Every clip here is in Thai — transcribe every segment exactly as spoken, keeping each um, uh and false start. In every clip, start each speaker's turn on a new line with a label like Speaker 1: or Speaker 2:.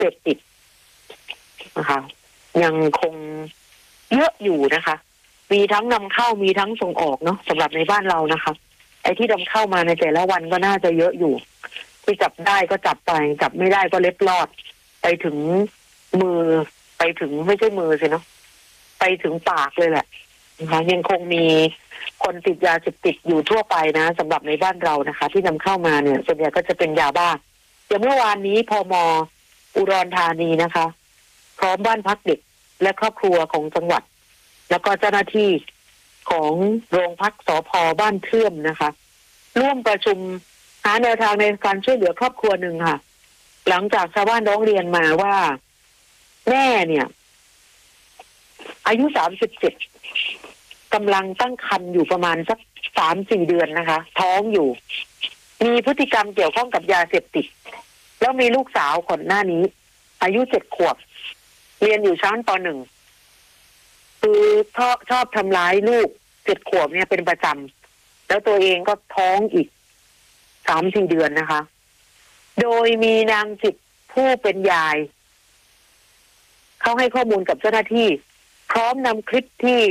Speaker 1: สพติดนะคะยังคงเยอะอยู่นะคะมีทั้งนำเข้ามีทั้งส่งออกเนาะสำหรับในบ้านเรานะคะไอ้ที่นำเข้ามาในแต่ละวันก็น่าจะเยอะอยู่ที่จับได้ก็จับไปจับไม่ได้ก็เล็ดลอดไปถึงมือไปถึงไม่ใช่มือสิเนาะไปถึงปากเลยแหละนะคะยังคงมีคนติดยาเสพติดอยู่ทั่วไปนะสำหรับในบ้านเรานะคะที่นำเข้ามาเนี่ยส่วนใหญ่ก็จะเป็นยาบ้าอย่างเมื่อวานนี้พม.อุดรธานีนะคะพร้อมบ้านพักเด็กและครอบครัวของจังหวัดแล้วก็เจ้าหน้าที่ของโรงพักสภ.บ้านเทื่อมนะคะร่วมประชุมหาแนวทางในการช่วยเหลือครอบครัวหนึ่งค่ะหลังจากชาวบ้านร้องเรียนมาว่าแม่เนี่ยอายุสามสิบเจ็ดกำลังตั้งครรภ์อยู่ประมาณสักสามสี่เดือนนะคะท้องอยู่มีพฤติกรรมเกี่ยวข้องกับยาเสพติดแล้วมีลูกสาวก่อนหน้านี้อายุเจ็ดขวบเรียนอยู่ชั้นปหนึ่งคือชอบชอบทำร้ายลูกเจ็ดขวบเนี่ยเป็นประจำแล้วตัวเองก็ท้องอีกสามสี่เดือนนะคะโดยมีนางจิตผู้เป็นยายเขาให้ข้อมูลกับเจ้าหน้าที่พร้อมนำคลิปที่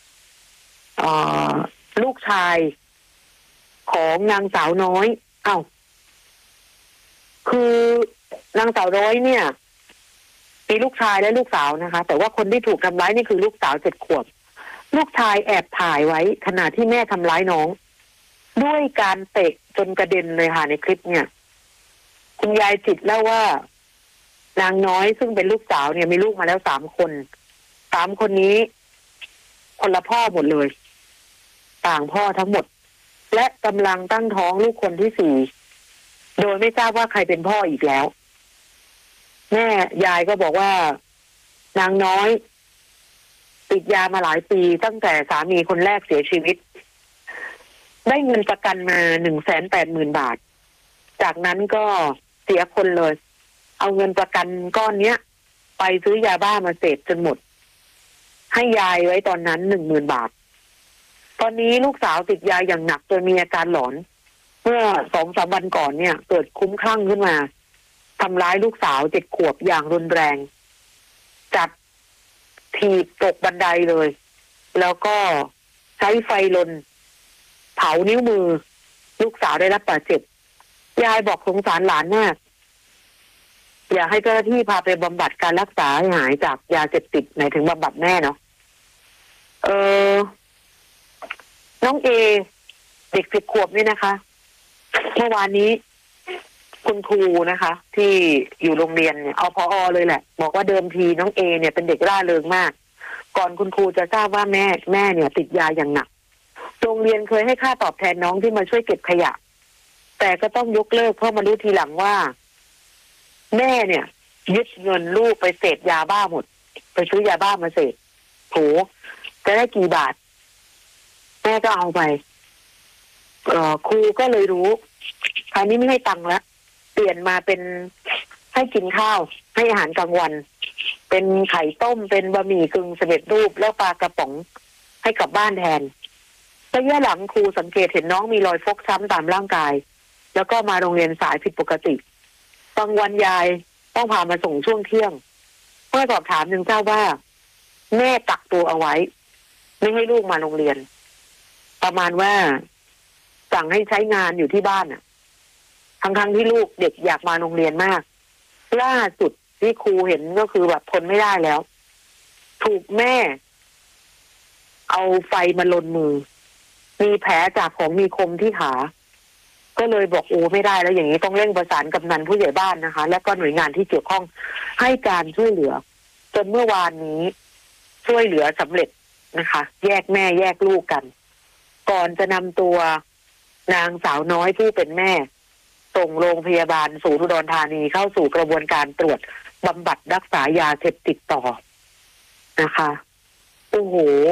Speaker 1: ลูกชายของนางสาวน้อยเอ้าคือนางสาวน้อยเนี่ยมีลูกชายและลูกสาวนะคะแต่ว่าคนที่ถูกทำร้ายนี่คือลูกสาวเจ็ดขวบลูกชายแอบถ่ายไว้ขณะที่แม่ทำร้ายน้องด้วยการเตะจนกระเด็นเลยค่ะในคลิปเนี่ยคุณยายจิตเล่าว่านางน้อยซึ่งเป็นลูกสาวเนี่ยมีลูกมาแล้วสามคนสามคนนี้คนละพ่อหมดเลยต่างพ่อทั้งหมดและกำลังตั้งท้องลูกคนที่สี่โดยไม่ทราบว่าใครเป็นพ่ออีกแล้วแม่ยายก็บอกว่านางน้อยติดยามาหลายปีตั้งแต่สามีคนแรกเสียชีวิตได้เงินประกันมาหนึ่งแสนแปดหมื่นบาทจากนั้นก็เสียคนเลยเอาเงินประกันก้อนเนี้ยไปซื้อยาบ้ามาเสพจนหมดให้ยายไว้ตอนนั้นหนึ่งหมื่นบาทตอนนี้ลูกสาวติดยาอย่างหนักจนมีอาการหลอนเมื่อสองสามวันก่อนเนี่ยเกิดคลุ้มคลั่งขึ้นมาทำร้ายลูกสาวเจ็ดขวบอย่างรุนแรงจับถีบตกบันไดเลยแล้วก็ใช้ไฟลนเผานิ้วมือลูกสาวได้รับบาดเจ็บยายบอกสงสารหลานมากอยากให้เจ้าหน้าที่พาไปบำบัดการรักษาให้หายจากยาเสพติดหมายถึงบำบัดแม่เนาะเออน้องเอเด็กสิบขวบนี่นะคะเมื่อวานนี้คุณครูนะคะที่อยู่โรงเรียนเนี่ยเอาพอเลยแหละบอกว่าเดิมทีน้องเอเนี่ยเป็นเด็กร่าเริงมากก่อนคุณครูจะทราบว่าแม่แม่เนี่ยติดยาอย่างหนักโรงเรียนเคยให้ค่าตอบแทนน้องที่มาช่วยเก็บขยะแต่ก็ต้องยกเลิกเพราะมารู้ทีหลังว่าแม่เนี่ยยึดเงินลูกไปเสพยาบ้าหมดไปซื้อยาบ้ามาเสพโหจะได้กี่บาทแม่ก็เอาไปเอ่อครูก็เลยรู้คราวนี้ไม่ให้ตังค์แล้วเปลี่ยนมาเป็นให้กินข้าวให้อาหารกลางวันเป็นไข่ต้มเป็นบะหมี่กึ่งสำเร็จรูปแล้วปลากระป๋องให้กลับบ้านแทนระยะหลังครูสังเกตเห็นน้องมีรอยฟกช้ำตามร่างกายแล้วก็มาโรงเรียนสายผิดปกติบางวันยายต้องพามาส่งช่วงเที่ยงเมื่อสอบถามจึงทราบว่าแม่กักตัวเอาไว้ไม่ให้ลูกมาโรงเรียนประมาณว่าสั่งให้ใช้งานอยู่ที่บ้านอ่ะทั้งๆที่ลูกเด็กอยากมาโรงเรียนมากล่าสุดที่ครูเห็นก็คือแบบทนไม่ได้แล้วถูกแม่เอาไฟมาลนมือมีแผลจากของมีคมที่ขาก็เลยบอกโอ้ไม่ได้แล้วอย่างนี้ต้องเร่งประสานกำนันผู้ใหญ่บ้านนะคะและก็หน่วยงานที่เกี่ยวข้องให้การช่วยเหลือจนเมื่อวานนี้ช่วยเหลือสำเร็จนะคะแยกแม่แยกลูกกันก่อนจะนำตัวนางสาวน้อยผู้เป็นแม่ส่งโรงพยาบาลศูนย์อุดรธานีเข้าสู่กระบวนการตรวจบำบัดรักษายาเสพติดต่อนะคะโอ้โห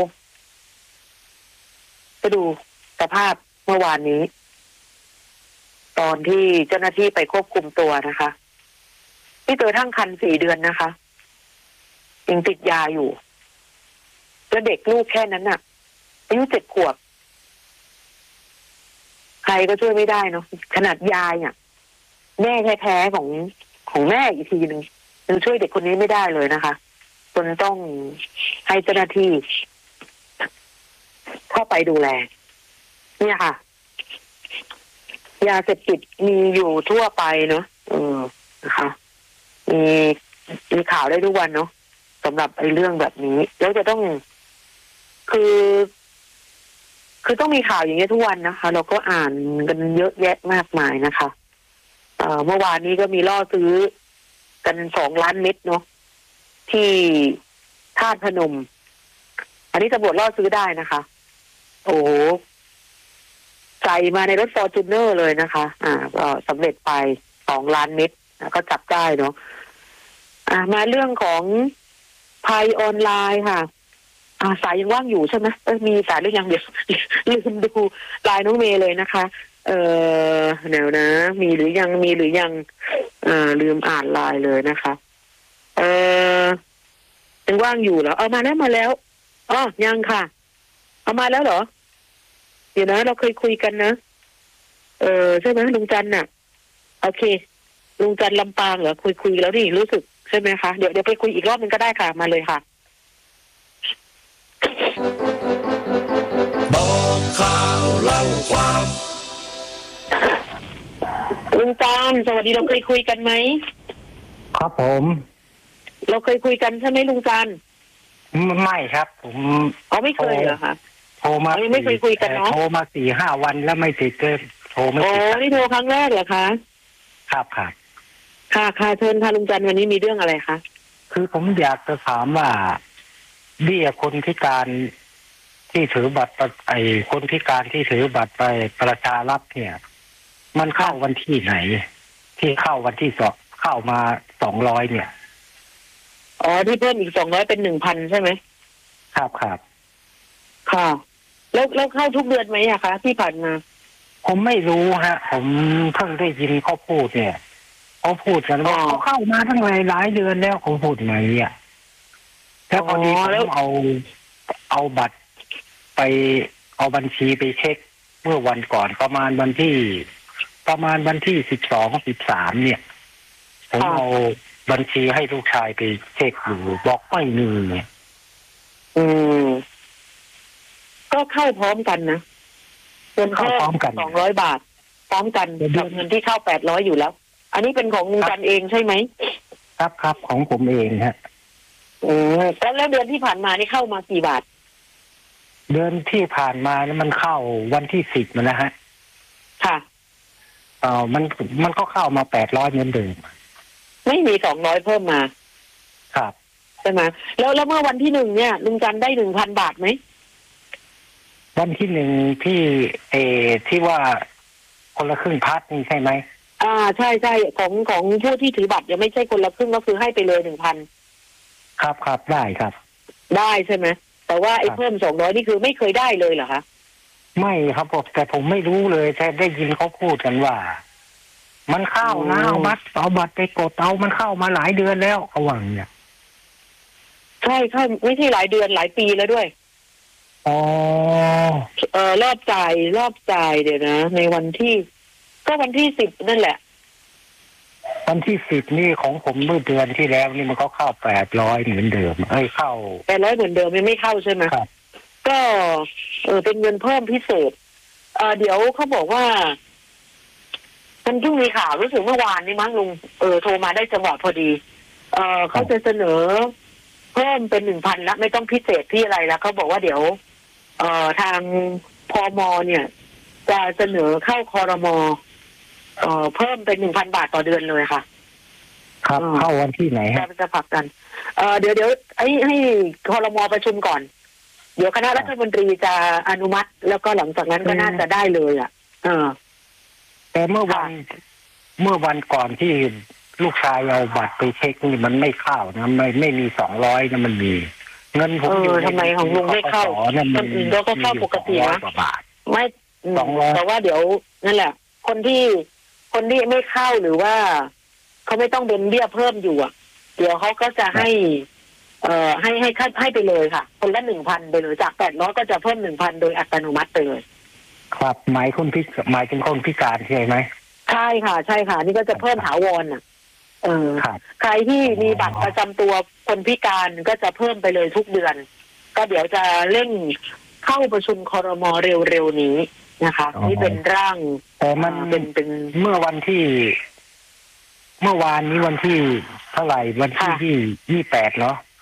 Speaker 1: ไปดูสภาพเมื่อวานนี้ตอนที่เจ้าหน้าที่ไปควบคุมตัวนะคะที่เธอทั้งครรภ์สี่เดือนนะคะยังติดยาอยู่แล้วเด็กลูกแค่นั้นน่ะอายุเจ็ดขวบใครก็ช่วยไม่ได้เนาะขนาดยายอ่ะแม่แท้ๆของของแม่อีกทีหนึ่งยังช่วยเด็กคนนี้ไม่ได้เลยนะคะจนต้องให้เจ้าหน้าที่เข้าไปดูแลเนี่ยค่ะยาเสพติดมีอยู่ทั่วไปเนาะเออนะคะมีมีข่าวได้ทุกวันเนาะสำหรับไอ้เรื่องแบบนี้แล้วจะต้องคือ คือต้องมีข่าวอย่างนี้ทุกวันนะคะเราก็อ่านกันเยอะแยะมากมายนะคะเอ่อเมื่อวานนี้ก็มีล่อซื้อกันสองล้านเม็ดเนาะที่ธาตุพนมอันนี้ตำรวจล่อซื้อได้นะคะโอ้ใส่มาในรถฟอร์จูเนอร์เลยนะคะ อ่าก็สำเร็จไปสองล้านเม็ดก็จับได้เนาะอ่ามาเรื่องของภัยออนไลน์ค่ะอ่าสายยังว่างอยู่ใช่ไหมเออมีสายหรือยังเดี๋ยวลืมดูไลน์น้องเมย์เลยนะคะเออเดี๋ยวนะมีหรือยังมีหรือยังเออลืมอ่านไลน์เลยนะคะเออยังว่างอยู่เหรอเอามาแล้วมาแล้วอ๋อยังค่ะเอามาแล้วเหรอเดี๋ยวนะเราเคยคุยกันนะเออใช่ไหมลุงจันน่ะโอเคลุงจันลำปางเหรอคุยคุยแล้วนี่รู้สึกใช่ไหมคะเดี๋ยวเดี๋ยวไปคุยอีกรอบนึงก็ได้ค่ะมาเลยค่ะ
Speaker 2: บอกข่าวเล่าความ
Speaker 1: ลุงจันสวัสดีเราเคยคุยกันไหม
Speaker 3: ครับผม
Speaker 1: เราเคยคุยกันใช่ไหมลุงจัน
Speaker 3: ไม่ครับผม
Speaker 1: อ๋อไม่เคยเหรอคะ
Speaker 3: โทรมา
Speaker 1: ไม่เคยคุยกันเนาะ
Speaker 3: โทรมาสี่ห้าวันแล้วไม่ติดเลยโทรไม่ติด
Speaker 1: โอ้นี่โทรครั้งแรกเหรอคะ
Speaker 3: ครับครับ
Speaker 1: ค่ะค่ะเชิญค่ะลุงจันวันนี้มีเรื่องอะไรคะ
Speaker 3: คือผมอยากจะถามว่าเบี้ยคนพิการที่ถือบัตรไอ้คนพิการที่ถือบัตรไปประชารัฐเนี่ยมันเข้าวันที่ไหนที่เข้าวันที่สองเข้ามาสองร้อยเนี่ย
Speaker 1: อ๋อที่เพิ่มอีกสองร้อยเป็นหนึ่งพันใช่ไหม
Speaker 3: ครับครับ
Speaker 1: ค่ะแล้วแล้วเข้าทุกเดือนไหมอะคะที่ผ่านมา
Speaker 3: ผมไม่รู้ฮะผมเพิ่งได้ยินเขาพูดเนี่ยเขาพูดกันว่าเขาเข้ามาตั้งหลายหลายเดือนแล้วเขาพูดไงเนี่ยแล้วพอดีผมเอาเอาบัตรไปเอาบัญชีไปเช็คเมื่อวันก่อนประมาณวันที่ประมาณวันที่สิบสองสิบสามเนี่ยผมเอาบัญชีให้ลูกชายไปเช็คอยู่บอกไม่มีเนี่ย
Speaker 1: อืมก็เข้าพร้อมกันนะเงินเข้าพร้อมกันสองร้อยบาทพร้อมกันกับเงินที่เข้าแปดร้อยอยู่แล้วอันนี้เป็นของลุงจันเองใช่ไหม
Speaker 3: ครับครับของผมเองฮะ
Speaker 1: อืมแล้วเดือนที่ผ่านมานี่เข้ามากี่บาท
Speaker 3: เดือนที่ผ่านมานี่มันเข้าวันที่สิบนะฮะ
Speaker 1: ค่ะ
Speaker 3: เออมันมันก็เข้ามาแปดร้อยเหมือนเดิม
Speaker 1: ไม่มีสองร้อยเพิ่มมา
Speaker 3: ครับ
Speaker 1: ใช่ไหมแล้วแล้วเมื่อวันที่หนึ่งเนี่ยลุงจันได้หนึ่งพันบาทไหม
Speaker 3: วันที่หนึ่งที่เอที่ว่าคนละครึ่งพัดนี่ใช่ไหม
Speaker 1: อ่าใช่ใช่ของของผู้ที่ถือบัตรยังไม่ใช่คนละครึ่งก็คือให้ไปเลยหนึ่งพัน
Speaker 3: ครับครับได้ครับ
Speaker 1: ได้ใช่ไหมแต่ว่าไอ้เพิ่มสองร้อยนี่คือไม่เคยได้เลยเหรอคะ
Speaker 3: ไม่ครับผมแต่ผมไม่รู้เลยแต่ได้ยินเขาพูดกันว่ามันเข้านะเอาบัตรเอาบัตรไปกดเอามันเข้ามาหลายเดือนแล้วเขาว่าเนี่ย
Speaker 1: ใช่ใช่ไม่ใช่หลายเดือนหลายปีแล้วด้วย
Speaker 3: อ๋อ
Speaker 1: เออรอบจ่ายรอบจ่ายเดี๋ยวนะในวันที่ก็วันที่สิบนั่นแหละ
Speaker 3: วันที่สิบนี่ของผมเมื่อเดือนที่แล้วนี่มันก็เข้าแปดร้อยเหมือนเดิมเอ้ยเข้า
Speaker 1: แปดร้อยเหมือนเดิมไม่ไม่เข้าใช่ไหม
Speaker 3: ครับ
Speaker 1: ก็เออเป็นเงินเพิ่มพิเศษเออเดี๋ยวเขาบอกว่ามันเพิ่งมีข่าวรู้สึกเมื่อวานนี้มั้งลุงเออโทรมาได้จังหวะพอดีเออเขาจะเสนอเพิ่มเป็นหนึ่งพันละไม่ต้องพิเศษที่อะไรแล้วเขาบอกว่าเดี๋ยวเอ่อทางพมเนี่ยจะเสนอเข้าครมเอ่อเพิ่มเป็นหนึ่งพันบาทต่อเดือนเลยค่ะ
Speaker 3: ครับเข้าวันที่ไหนฮะ
Speaker 1: จะผลักกันเอ่อเดี๋ยวเดี๋ยวให้ให้ครมประชุมก่อนเดี๋ยวคณะรัฐมนตรีจะอนุมัติแล้วก็หลังจากนั้นก็น่าจะได้เลยอ่ะเออ
Speaker 3: แต่เมื่อวันเมื่อวันก่อนที่ลูกชายเอาบัตรไปเช็คนี่มันไม่เข้านะไม่ไม่มีสองร้อยนะมันมีเงินผมอยู่
Speaker 1: ทำไมของลุงไม่เข้าคนอื่นก็เข้าปกตินะไม่แต่ว่าเดี๋ยวนั่นแหละคนที่คนที่ไม่เข้าหรือว่าเขาไม่ต้องเป็นเบี้ยเพิ่มอยู่อ่ะเดี๋ยวเขาก็จะให้เอ่อให้ให้ให้ไปเลยค่ะคนละหนึ่งพันไปเลยจากแปดร้อยก็จะเพิ่มหนึ่งพันโดยอัตโนมัติไปเลย
Speaker 3: ครับหมายคนพิหมายถึงคนพิการใช่ไหม
Speaker 1: ใช่ค่ะใช่ค่ะนี่ก็จะเพิ่มถาวรอ่ะเเออ
Speaker 3: ครับ
Speaker 1: ใครที่มีบัตรประจำตัวคนพิการก็จะเพิ่มไปเลยทุกเดือน ก็เดี๋ยวจะเร่งเข้าประชุมครม.เร็วๆนี้นะคะ นี่เป็นร่าง
Speaker 3: แต่มัน
Speaker 1: เป็นเป็น
Speaker 3: เมื่อวันที่ เมื่อวานนี้วันที่เท่าไหร่วันที่
Speaker 1: ค่ะ
Speaker 3: ที่ยี่แปดเนาะ